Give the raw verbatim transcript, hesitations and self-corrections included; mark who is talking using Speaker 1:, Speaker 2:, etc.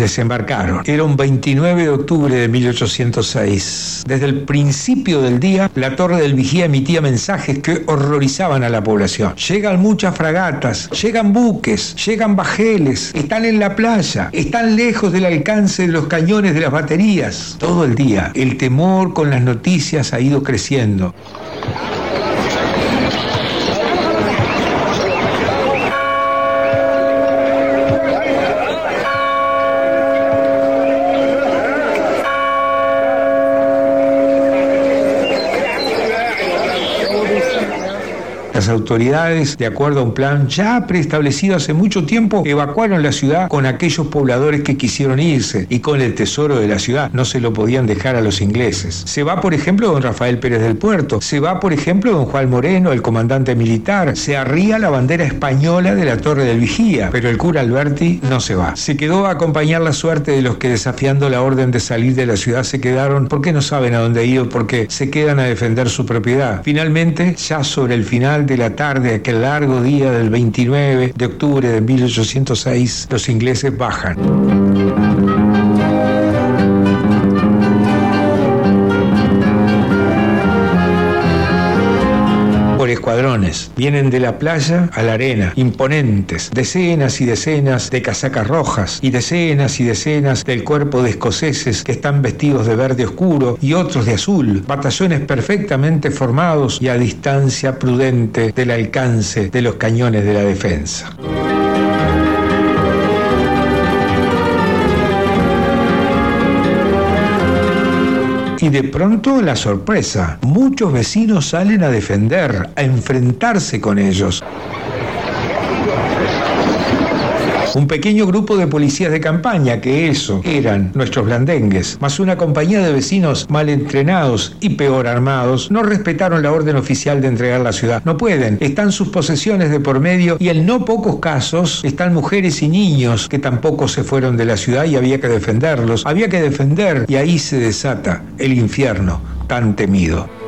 Speaker 1: desembarcaron. Era un veintinueve de octubre de mil ochocientos seis. Desde el principio del día, la Torre del Vigía emitía mensajes que horrorizaban a la población. Llegan muchas fragatas, llegan buques, llegan bajeles, están en la playa, están lejos del alcance de los cañones de las baterías. Todo el día, el temor con las noticias ha ido creciendo. Las autoridades, de acuerdo a un plan ya preestablecido hace mucho tiempo, evacuaron la ciudad con aquellos pobladores que quisieron irse y con el tesoro de la ciudad. No se lo podían dejar a los ingleses. Se va, por ejemplo, don Rafael Pérez del Puerto. Se va, por ejemplo, don Juan Moreno, el comandante militar. Se arría la bandera española de la Torre del Vigía. Pero el cura Alberti no se va. Se quedó a acompañar la suerte de los que, desafiando la orden de salir de la ciudad, se quedaron porque no saben a dónde ir, porque se quedan a defender su propiedad. Finalmente, ya sobre el final de la tarde, aquel largo día del veintinueve de octubre de mil ochocientos seis, los ingleses bajan. Por escuadrones, vienen de la playa a la arena, imponentes, decenas y decenas de casacas rojas y decenas y decenas del cuerpo de escoceses que están vestidos de verde oscuro y otros de azul, batallones perfectamente formados y a distancia prudente del alcance de los cañones de la defensa. Y de pronto la sorpresa, muchos vecinos salen a defender, a enfrentarse con ellos. Un pequeño grupo de policías de campaña, que eso eran nuestros blandengues, más una compañía de vecinos mal entrenados y peor armados, no respetaron la orden oficial de entregar la ciudad. No pueden, están sus posesiones de por medio y en no pocos casos están mujeres y niños que tampoco se fueron de la ciudad y había que defenderlos. Había que defender y ahí se desata el infierno tan temido.